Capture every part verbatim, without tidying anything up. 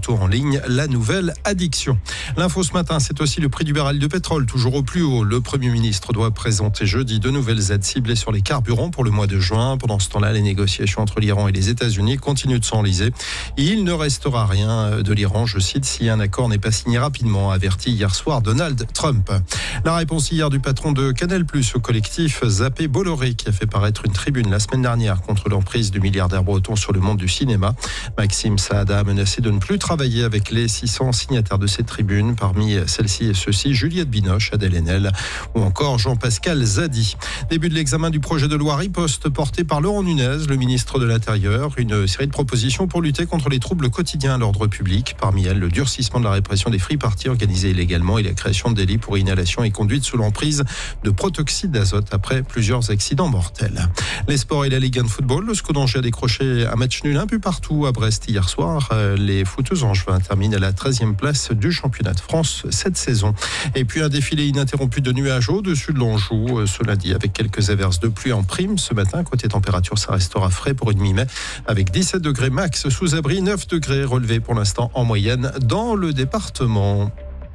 loto en ligne, la nouvelle addiction. L'info ce matin, c'est aussi le prix du baril de pétrole, toujours au plus haut. Le Premier ministre doit présenter jeudi de nouvelles aides ciblées sur les carburants pour le mois de juin. Pendant ce temps-là, les négociations entre l'Iran et les États-Unis continuent de s'enliser. Il ne restera rien de l'Iran, je cite, si un accord n'est pas signé rapidement, a averti hier soir Donald Trump. La réponse hier du patron de Canal plus, au collectif Zappé Bolloré, qui a fait paraître une tribune la semaine dernière contre l'emprise du milliardaire breton sur le monde du cinéma. Maxime Saada a menacé de ne plus travailler avec les six cents signataires de cette tribune. Parmi celles-ci et ceux-ci, Juliette Binoche, Adèle Haenel ou encore Jean-Pascal Zadi. Début de l'examen du projet de loi Riposte porté par Laurent Nunez, le ministre de l'Intérieur. Une série de propositions pour lutter contre les troubles quotidiens à l'ordre public. Parmi elles, le durcissement de la répression des free-parties organisées illégalement et la création de délits pour inhalation et conduite sous l'emprise de protoxyde d'azote après plusieurs accidents mortels. Les sports et la Ligue un de football. Le Sco d'Angers a décroché un match nul un peu partout à Brest hier soir. Les footeuses angevins terminent à la treizième place du championnat de France cette saison. Et puis un défilé ininterrompu de nuages au-dessus de l'Anjou ce lundi avec quelques averses de pluie en prime. Ce matin, côté température, ça restera frais pour une mi-mai avec dix-sept degrés max sous abri, neuf degrés relevés pour l'instant en moyenne dans le département.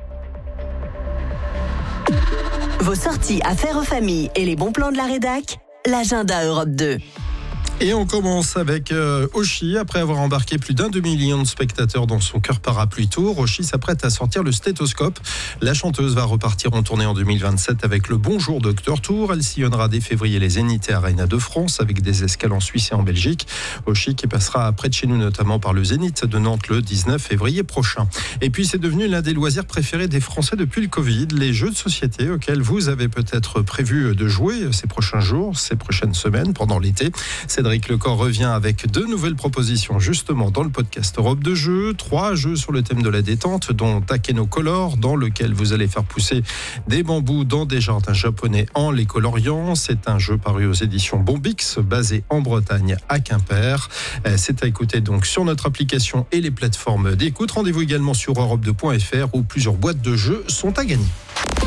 Vos sorties affaires aux familles et les bons plans de la rédac, l'agenda Europe deux. Et on commence avec euh, Oshi. Après avoir embarqué plus d'un demi-million de spectateurs dans son cœur parapluie tour, Oshi s'apprête à sortir le stéthoscope. La chanteuse va repartir en tournée en deux mille vingt-sept avec le Bonjour Docteur Tour. Elle sillonnera dès février les Zénith et Arena de France avec des escales en Suisse et en Belgique. Oshi qui passera près de chez nous notamment par le Zénith de Nantes le dix-neuf février prochain. Et puis c'est devenu l'un des loisirs préférés des Français depuis le Covid, les jeux de société auxquels vous avez peut-être prévu de jouer ces prochains jours, ces prochaines semaines, pendant l'été. Cédric Lecor revient avec deux nouvelles propositions justement dans le podcast Europe de jeux. Trois jeux sur le thème de la détente, dont Takeno Color, dans lequel vous allez faire pousser des bambous dans des jardins japonais en les coloriant. C'est un jeu paru aux éditions Bombix, basé en Bretagne à Quimper. C'est à écouter donc sur notre application et les plateformes d'écoute. Rendez-vous également sur europe deux point f r où plusieurs boîtes de jeux sont à gagner.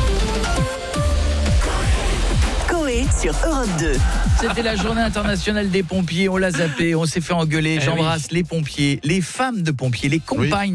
Sur Europe deux. C'était la journée internationale des pompiers, on l'a zappé, on s'est fait engueuler. J'embrasse oui. les pompiers, les femmes de pompiers, les compagnes. Oui.